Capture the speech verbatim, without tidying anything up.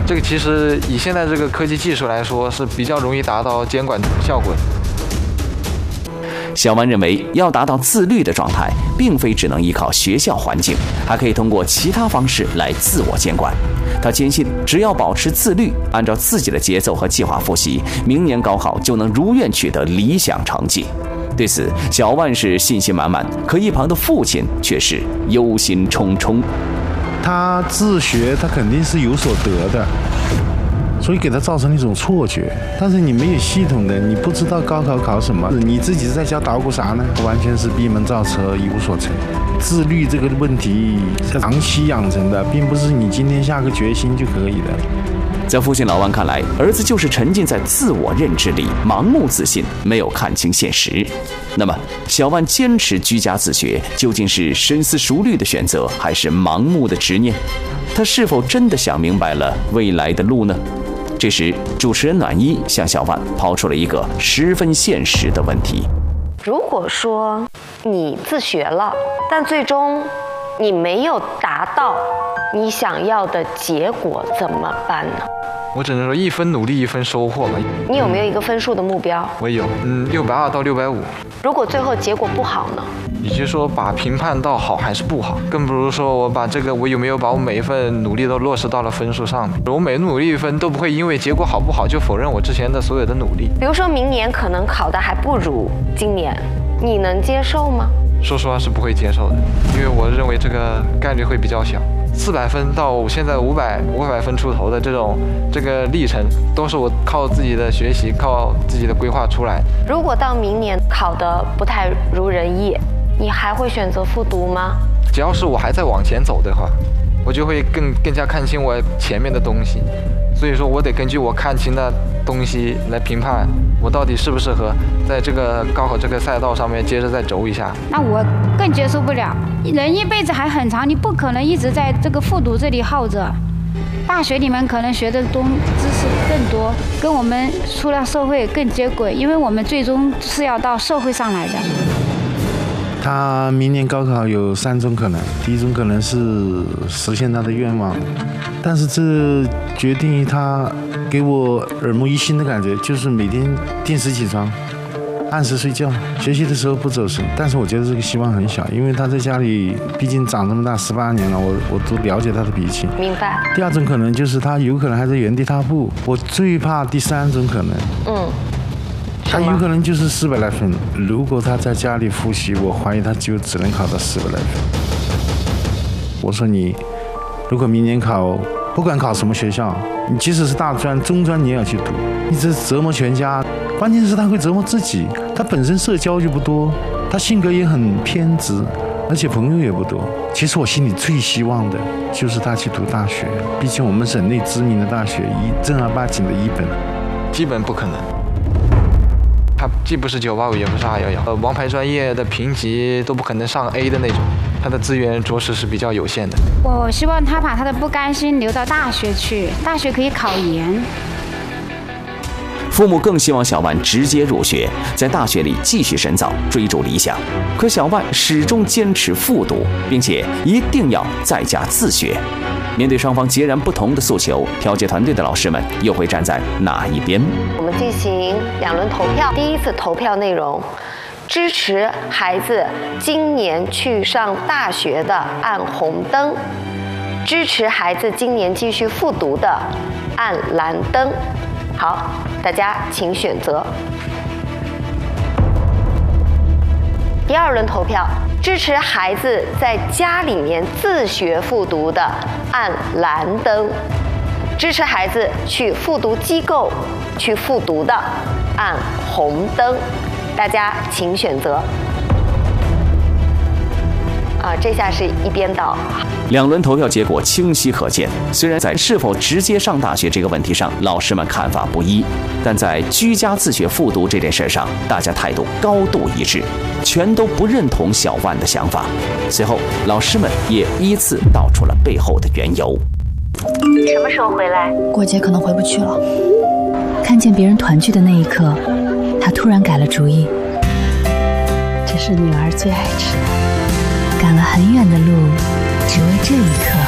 这个其实以现在这个科技技术来说是比较容易达到监管效果的。 小万认为，要达到自律的状态，并非只能依靠学校环境，还可以通过其他方式来自我监管。他坚信，只要保持自律，按照自己的节奏和计划复习，明年高考就能如愿取得理想成绩。对此，小万是信心满满，可一旁的父亲却是忧心忡忡。 他自学，他肯定是有所得的。所以给他造成一种错觉，但是你没有系统的，你不知道高考考什么，你自己在家捣鼓啥呢？完全是闭门造车，一无所成。自律这个问题是长期养成的，并不是你今天下个决心就可以的。 在父亲老万看来，儿子就是沉浸在自我认知里，盲目自信，没有看清现实。那么，小万坚持居家自学，究竟是深思熟虑的选择，还是盲目的执念？他是否真的想明白了未来的路呢？这时，主持人暖一向小万抛出了一个十分现实的问题： 如果说你自学了，但最终你没有达到你想要的结果，怎么办呢？ 我只能说一分努力一分收获吧。 你有没有一个分数的目标？ 我有，嗯，六百二到六百五。 如果最后结果不好呢？ 与其说把评判到好还是不好，更不如说我把这个我有没有把我每一份努力都落实到了分数上面。我每努力一分都不会因为结果好不好就否认我之前的所有的努力。 比如说明年可能考的还不如今年，你能接受吗？ 说实话是不会接受的，因为我认为这个概率会比较小。四百分到现在五百五百分出头的这种这个历程，都是我靠自己的学习，靠自己的规划出来。 如果到明年考得不太如人意，你还会选择复读吗？ 只要是我还在往前走的话，我就会更更加看清我前面的东西。所以说我得根据我看清的东西来评判我到底适不适合在这个高考这个赛道上面接着再轴一下。 那我更接受不了，人一辈子还很长，你不可能一直在这个复读这里耗着。大学里面可能学的东知识更多，跟我们出了社会更接轨，因为我们最终是要到社会上来的。 他明年高考有三种可能，第一种可能是实现他的愿望，但是这决定于他给我耳目一新的感觉，就是每天定时起床，按时睡觉，学习的时候不走神。但是我觉得这个希望很小，因为他在家里毕竟长这么大十八年了，我我都了解他的脾气。 明白。 第二种可能就是他有可能还在原地踏步，我最怕第三种可能。嗯。他有可能就是四百来分，如果他在家里复习，我怀疑他就只能考到四百来分。我说你，如果明年考，不管考什么学校，你即使是大专、中专，你也要去读，你这折磨全家。关键是他会折磨自己，他本身社交就不多，他性格也很偏执，而且朋友也不多。其实我心里最希望的就是他去读大学，毕竟我们省内知名的大学，一正儿八经的一本， 基本不可能。他既不是九八五，也不是二幺幺，呃，王牌专业的评级都不可能上 A 的那种，他的资源着实是比较有限的。 我希望他把他的不甘心留到大学去，大学可以考研。 父母更希望小万直接入学，在大学里继续深造，追逐理想。可小万始终坚持复读，并且一定要在家自学。面对双方截然不同的诉求，调解团队的老师们又会站在哪一边？ 我们进行两轮投票，第一次投票内容：支持孩子今年去上大学的按红灯，支持孩子今年继续复读的按蓝灯。好，大家请选择。第二轮投票，支持孩子在家里面自学复读的按蓝灯，支持孩子去复读机构去复读的按红灯。大家请选择。啊，这下是一边倒。 两轮投票结果清晰可见，虽然在是否直接上大学这个问题上，老师们看法不一，但在居家自学复读这件事上，大家态度高度一致，全都不认同小万的想法。随后，老师们也依次道出了背后的缘由。 什么时候回来？ 过节可能回不去了。看见别人团聚的那一刻，他突然改了主意。这是女儿最爱吃的。赶了很远的路，只为这一刻。